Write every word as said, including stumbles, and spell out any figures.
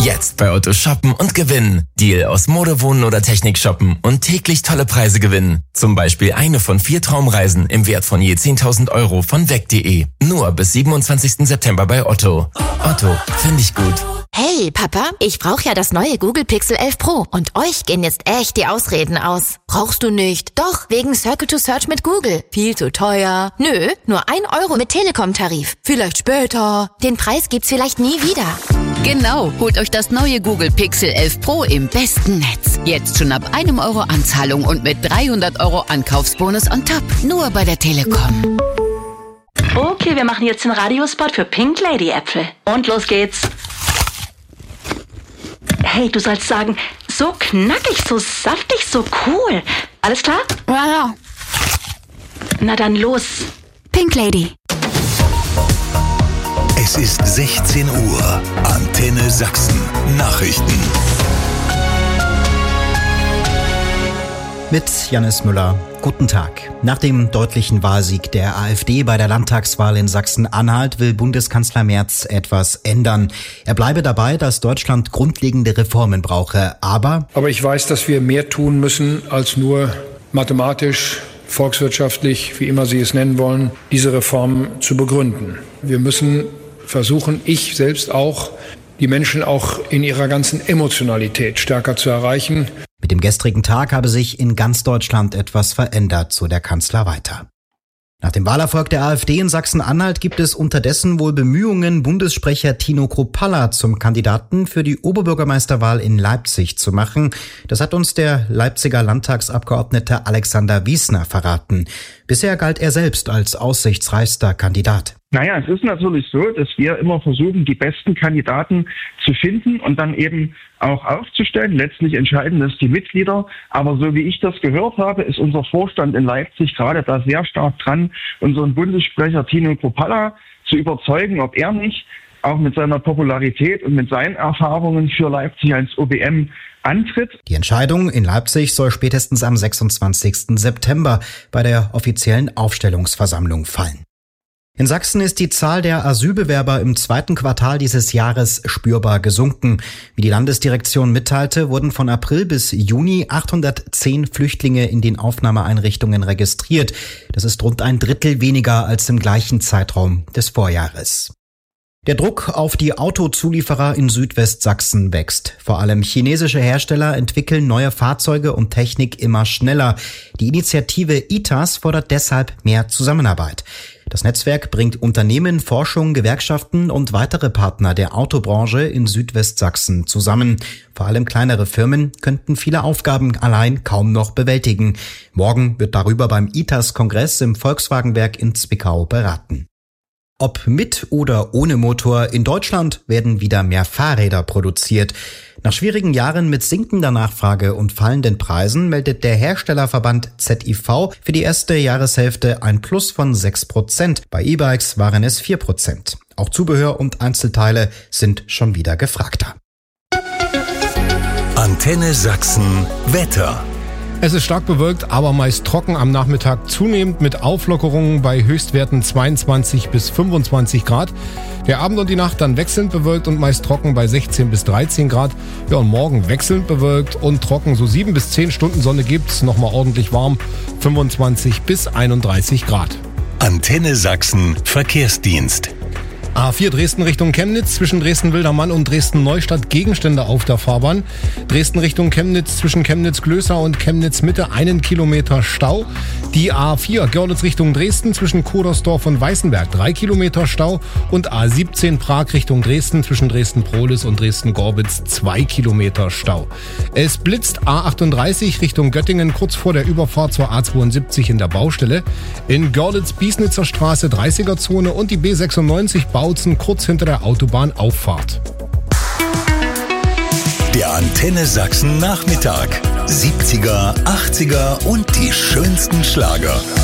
Jetzt bei Otto shoppen und gewinnen. Deal aus Mode, Wohnen oder Technik shoppen und täglich tolle Preise gewinnen. Zum Beispiel eine von vier Traumreisen im Wert von je zehntausend Euro von weg punkt de. Nur bis siebenundzwanzigsten September bei Otto. Otto, finde ich gut. Hey Papa, ich brauche ja das neue Google Pixel elf Pro und euch gehen jetzt echt die Ausreden aus. Brauchst du nicht? Doch, wegen Circle to Search mit Google. Viel zu teuer. Nö, nur ein Euro mit Telekom-Tarif. Vielleicht später. Den Preis gibt's vielleicht nie wieder. Genau, holt euch das neue Google Pixel elf Pro im besten Netz. Jetzt schon ab einem Euro Anzahlung und mit dreihundert Euro Ankaufsbonus on top. Nur bei der Telekom. Okay, wir machen jetzt den Radiospot für Pink Lady Äpfel. Und los geht's. Hey, du sollst sagen, so knackig, so saftig, so cool. Alles klar? Ja, ja. Na dann los. Pink Lady. Es ist sechzehn Uhr. Antenne Sachsen. Nachrichten. Mit Jannis Müller. Guten Tag. Nach dem deutlichen Wahlsieg der AfD bei der Landtagswahl in Sachsen-Anhalt will Bundeskanzler Merz etwas ändern. Er bleibe dabei, dass Deutschland grundlegende Reformen brauche, aber... Aber ich weiß, dass wir mehr tun müssen, als nur mathematisch, volkswirtschaftlich, wie immer Sie es nennen wollen, diese Reformen zu begründen. Wir müssen versuchen, ich selbst auch, die Menschen auch in ihrer ganzen Emotionalität stärker zu erreichen. Mit dem gestrigen Tag habe sich in ganz Deutschland etwas verändert, so der Kanzler weiter. Nach dem Wahlerfolg der AfD in Sachsen-Anhalt gibt es unterdessen wohl Bemühungen, Bundessprecher Tino Kruppalla zum Kandidaten für die Oberbürgermeisterwahl in Leipzig zu machen. Das hat uns der Leipziger Landtagsabgeordnete Alexander Wiesner verraten. Bisher galt er selbst als aussichtsreichster Kandidat. Naja, es ist natürlich so, dass wir immer versuchen, die besten Kandidaten zu finden und dann eben auch aufzustellen. Letztlich entscheiden das die Mitglieder. Aber so wie ich das gehört habe, ist unser Vorstand in Leipzig gerade da sehr stark dran, unseren Bundessprecher Tino Kruppalla zu überzeugen, ob er nicht auch mit seiner Popularität und mit seinen Erfahrungen für Leipzig als O B M antritt. Die Entscheidung in Leipzig soll spätestens am sechsundzwanzigsten September bei der offiziellen Aufstellungsversammlung fallen. In Sachsen ist die Zahl der Asylbewerber im zweiten Quartal dieses Jahres spürbar gesunken. Wie die Landesdirektion mitteilte, wurden von April bis Juni achthundertzehn Flüchtlinge in den Aufnahmeeinrichtungen registriert. Das ist rund ein Drittel weniger als im gleichen Zeitraum des Vorjahres. Der Druck auf die Autozulieferer in Südwestsachsen wächst. Vor allem chinesische Hersteller entwickeln neue Fahrzeuge und Technik immer schneller. Die Initiative I T A S fordert deshalb mehr Zusammenarbeit. Das Netzwerk bringt Unternehmen, Forschung, Gewerkschaften und weitere Partner der Autobranche in Südwestsachsen zusammen. Vor allem kleinere Firmen könnten viele Aufgaben allein kaum noch bewältigen. Morgen wird darüber beim I T A S-Kongress im Volkswagenwerk in Zwickau beraten. Ob mit oder ohne Motor, in Deutschland werden wieder mehr Fahrräder produziert. Nach schwierigen Jahren mit sinkender Nachfrage und fallenden Preisen meldet der Herstellerverband Z I V für die erste Jahreshälfte ein Plus von sechs Prozent. Bei E-Bikes waren es vier Prozent. Auch Zubehör und Einzelteile sind schon wieder gefragter. Antenne Sachsen Wetter. Es ist stark bewölkt, aber meist trocken, am Nachmittag zunehmend mit Auflockerungen bei Höchstwerten zweiundzwanzig bis fünfundzwanzig Grad. Der Abend und die Nacht dann wechselnd bewölkt und meist trocken bei sechzehn bis dreizehn Grad. Ja, und morgen wechselnd bewölkt und trocken, so sieben bis zehn Stunden Sonne gibt's, nochmal ordentlich warm, fünfundzwanzig bis einunddreißig Grad. Antenne Sachsen Verkehrsdienst. A vier Dresden Richtung Chemnitz, zwischen Dresden-Wildermann und Dresden-Neustadt Gegenstände auf der Fahrbahn. Dresden Richtung Chemnitz, zwischen Chemnitz-Glößer und Chemnitz-Mitte einen Kilometer Stau. Die A vier Görlitz Richtung Dresden, zwischen Kodersdorf und Weißenberg drei Kilometer Stau. Und A siebzehn Prag Richtung Dresden, zwischen Dresden-Prohlis und Dresden-Gorbitz zwei Kilometer Stau. Es blitzt A achtunddreißig Richtung Göttingen, kurz vor der Überfahrt zur A zweiundsiebzig in der Baustelle. In Görlitz-Biesnitzer Straße dreißiger Zone und die B sechsundneunzig Bautzen kurz hinter der Autobahnauffahrt. Der Antenne Sachsen Nachmittag. siebziger, achtziger und die schönsten Schlager.